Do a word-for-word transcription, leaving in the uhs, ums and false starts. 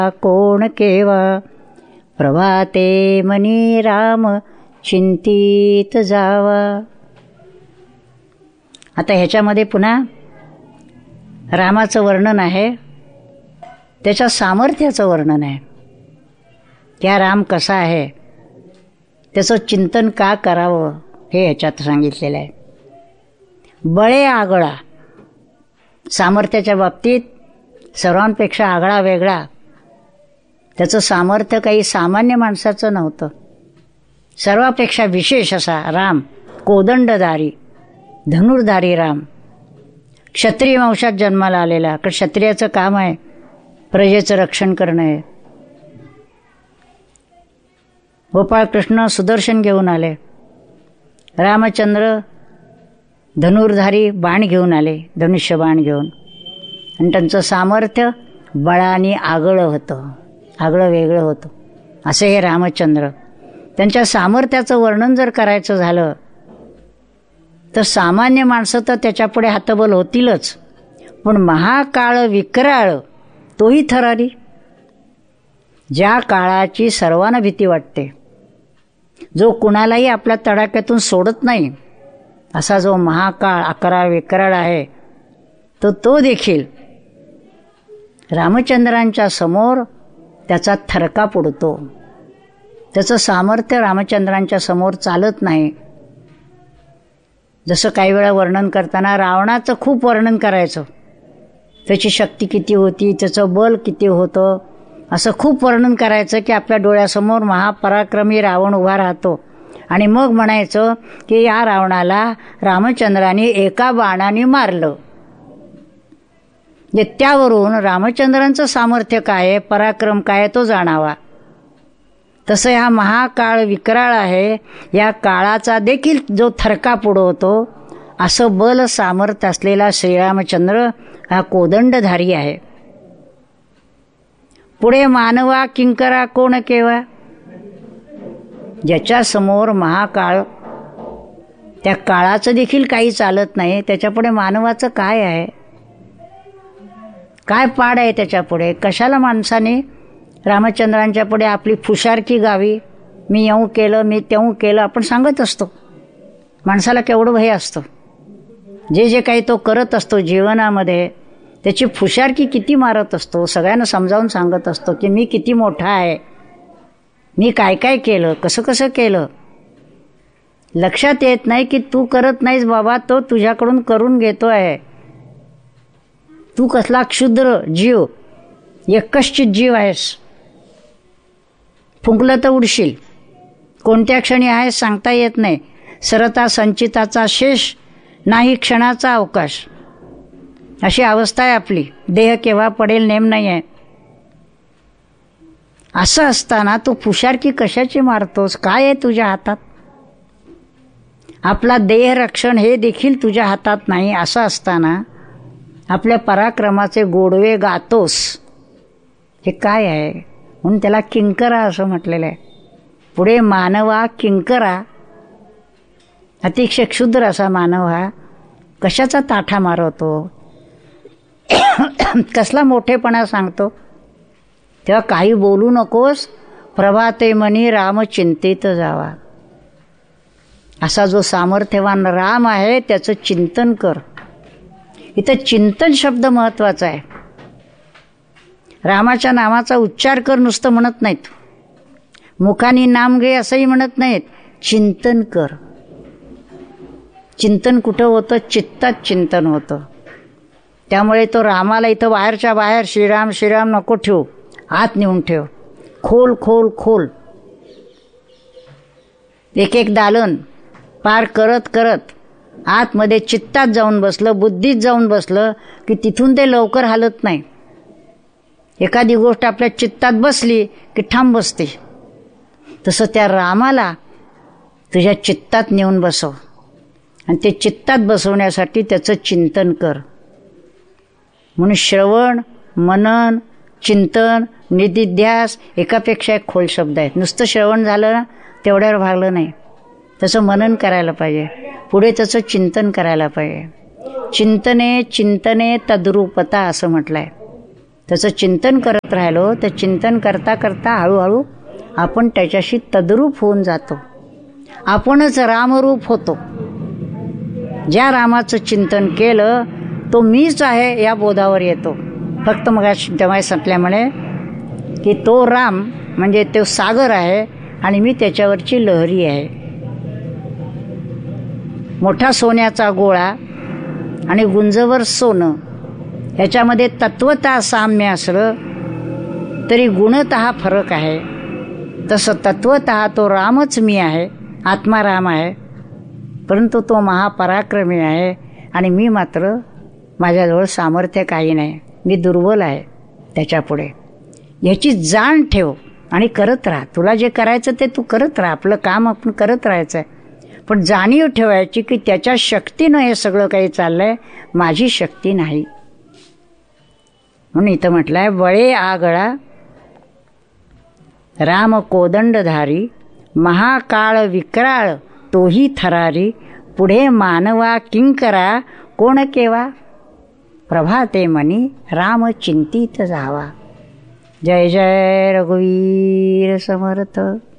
कोण केवा, प्रभाते मनी राम चिंतित जावा. आता ह्याच्यामध्ये पुन्हा रामाचं वर्णन आहे, त्याच्या सामर्थ्याचं वर्णन आहे. त्या राम कसा आहे, त्याचं चिंतन का करावं हे ह्याच्यात सांगितलेलं आहे. बळे आगळा, सामर्थ्याच्या बाबतीत सर्वांपेक्षा आगळा वेगळा. त्याचं सामर्थ्य काही सामान्य माणसाचं नव्हतं, सर्वापेक्षा विशेष असा राम. कोदंडधारी, धनुर्धारी राम, क्षत्रिय वंशात जन्माला आलेला. कारण क्षत्रियाचं काम आहे प्रजेचं रक्षण करणं आहे. गोपाळकृष्ण सुदर्शन घेऊन आले, रामचंद्र धनुर्धारी बाण घेऊन आले, धनुष्य बाण घेऊन. आणि त्यांचं सामर्थ्य बळाने आगळं होतं, आगळं वेगळं होतं. असे हे रामचंद्र. त्यांच्या सामर्थ्याचं वर्णन जर करायचं झालं तर सामान्य माणसं तर त्याच्यापुढे हातबल होतीलच, पण महाकाळ विकराळ तोही थरारी. ज्या काळाची सर्वांना भीती वाटते, जो कुणालाही आपल्या तडाख्यातून सोडत नाही, असा जो महाकाळ अकरा विकराळ आहे, तो तो देखील रामचंद्रांच्या समोर त्याचा थरकाप उडतो. त्याचं सामर्थ्य रामचंद्रांच्या समोर चालत नाही. जसं काही वेळा वर्णन करताना रावणाचं खूप वर्णन करायचं, त्याची शक्ती किती होती, त्याचं बल किती होतं, असं खूप वर्णन करायचं की आपल्या डोळ्यासमोर महापराक्रमी रावण उभा राहतो. आणि मग म्हणायचं की या रावणाला रामचंद्राने एका बाणाने मारलं. त्यावरून रामचंद्रांचं सामर्थ्य काय आहे, पराक्रम काय तो जाणावा. तसं हा महाकाळ विकराळ आहे, या काळाचा देखील जो थरकाप उडवतो असं बल सामर्थ्य असलेला श्रीरामचंद्र हा कोदंडधारी आहे. पुढे मानवा किंकरा कोण केवा, ज्याच्या समोर महाकाळ, त्या काळाचं देखील काही चालत नाही, त्याच्यापुढे मानवाचं काय आहे, काय पाड आहे त्याच्यापुढे. कशाला माणसाने रामचंद्रांच्या पुढे आपली फुशारकी गावी, मी येऊ केलं, मी तेऊ केलं, आपण सांगत असतो. माणसाला केवढं भय असतं, जे जे काही तो करत असतो जीवनामध्ये त्याची फुशारकी किती मारत असतो, सगळ्यांना समजावून सांगत असतो की मी किती मोठा आहे, मी काय काय केलं, कसं कसं केलं. लक्षात येत नाही की तू करत नाहीस बाबा, तो तुझ्याकडून करून घेतो आहे. तू कसला क्षुद्र जीव, एकश्चित जीव आहेस. फुंकलं तर उडशील, कोणत्या क्षणी आहेस सांगता येत नाही. सरता संचिताचा शेष नाही, क्षणाचा अवकाश, अशी अवस्था आहे आपली. देह केव्हा पडेल नेम नाही आहे. असं असताना तू फुशारकी कशाची मारतोस, काय आहे तुझ्या हातात. आपला देह रक्षण हे देखील तुझ्या हातात नाही. असं असताना आपल्या पराक्रमाचे गोडवे गातोस, हे काय आहे. म्हणून त्याला किंकरा असं म्हटलेलं आहे. पुढे मानवा किंकरा, अतिशय क्षुद्र असा मानव हा कशाचा ताठा मारवतो, कसला मोठेपणा सांगतो. तेव्हा काही बोलू नकोस, प्रभाते मनी राम चिंतित जावा. असा जो सामर्थ्यवान राम आहे त्याचं चिंतन कर. इथं चिंतन शब्द महत्वाचा आहे. रामाच्या नावाचा उच्चार कर नुसतं म्हणत नाहीत, मुखाने नाम घे असंही म्हणत नाहीत, चिंतन कर. चिंतन कुठं होतं, चित्तात चिंतन होतं. त्यामुळे तो रामाला इथं बाहेरच्या बाहेर श्रीराम श्रीराम नको ठेवू, आत नेऊन ठेव. खोल खोल खोल एक एक दालन पार करत करत आतमध्ये चित्तात जाऊन बसलं, बुद्धीत जाऊन बसलं की तिथून ते लवकर हालत नाही. एखादी गोष्ट आपल्या चित्तात बसली की ठाम बसते. तसं त्या रामाला तुझ्या चित्तात नेऊन बसव आणि ते चित्तात बसवण्यासाठी त्याचं चिंतन कर. म्हणून श्रवण, मनन, चिंतन, निधिध्यास एकापेक्षा एक खोल शब्द आहेत. नुसतं श्रवण झालं ना तेवढ्यावर भागलं नाही, त्याचं मनन करायला पाहिजे, पुढे त्याचं चिंतन करायला पाहिजे. चिंतने चिंतने तद्रूपता असं म्हटलं आहे. त्याचं चिंतन करत राहिलो तर चिंतन करता करता हळूहळू आपण त्याच्याशी तद्रूप होऊन जातो. आपणच रामरूप होतो. ज्या रामाचं चिंतन केलं तो मीच आहे या बोधावर येतो. फक्त मग तेव्हा संपल्यामुळे की तो राम म्हणजे तो सागर आहे आणि मी त्याच्यावरची लहरी आहे. मोठा सोन्याचा गोळा आणि गुंजवर सोनं ह्याच्यामध्ये तत्वतः साम्य असलं तरी गुणतः फरक आहे. तसं तत्वतः तो रामच मी आहे, आत्मा राम आहे, परंतु तो महापराक्रमी आहे आणि मी मात्र माझ्याजवळ सामर्थ्य काही नाही, मी दुर्बल आहे त्याच्यापुढे. याची जाण ठेव आणि करत राहा. तुला जे करायचं ते तू करत राहा. आपलं काम आपण करत राहायचं आहे, पण जाणीव ठेवायची की त्याच्या शक्तीनं हे सगळं काही चाललंय, माझी शक्ती नाही. म्हणून इथं म्हटलंय बळे आगळा राम कोदंडधारी, महाकाळ विक्राळ तोही थरारी, पुढे मानवा किंकरा कोण केवा, प्रभाते मनी राम चिंतित जावा. जय जय रघुवीर समर्थ.